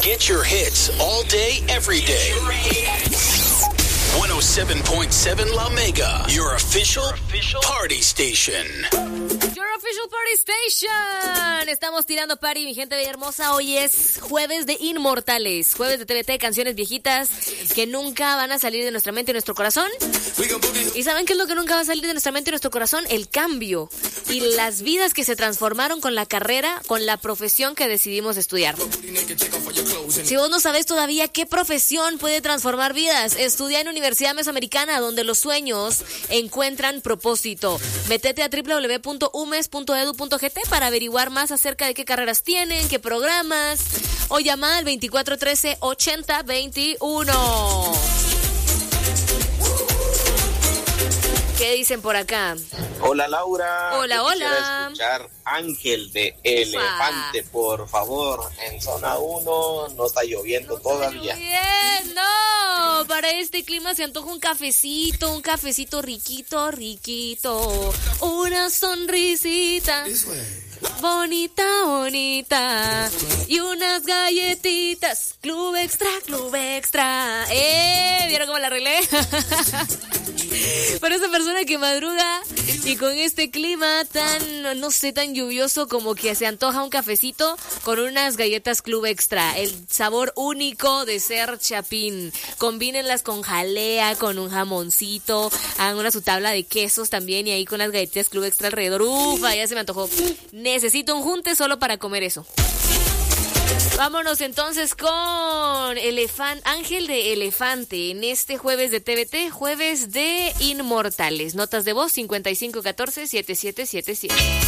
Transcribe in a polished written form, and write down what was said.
Get your hits all day, every day. 107.7 La Mega, your official party station. Your official party station. Estamos tirando party, mi gente bella hermosa. Hoy es jueves de Inmortales, jueves de TVT, canciones viejitas que nunca van a salir de nuestra mente y nuestro corazón. ¿Y saben qué es lo que nunca va a salir de nuestra mente y nuestro corazón? El cambio y las vidas que se transformaron con la carrera, con la profesión que decidimos estudiar. Si vos no sabes todavía qué profesión puede transformar vidas, estudia en Universidad Mesoamericana, donde los sueños encuentran propósito. Métete a www.umes.edu.gt para averiguar más acerca de qué carreras tienen, qué programas, o llama al 2413-8021. ¿Qué dicen por acá? Hola Laura. Hola, yo hola. Quisiera escuchar Ángel de Elefante, por favor. En zona 1 no está lloviendo todavía. Bien, no. Para este clima se antoja un cafecito riquito. Una sonrisita. Bonita. Y unas galletitas. Club Extra. ¿Vieron cómo la arreglé? Para esa persona que madruga y con este clima tan, no sé, tan lluvioso, como que se antoja un cafecito con unas galletas Club Extra. El sabor único de ser chapín. Combínenlas con jalea, con un jamoncito. Hagan su tabla de quesos también y ahí con las galletas Club Extra alrededor. Ufa, ya se me antojó. Necesito un junte solo para comer eso. Vámonos entonces con Ángel de Elefante en este jueves de TVT, jueves de Inmortales. Notas de voz 5514-7777.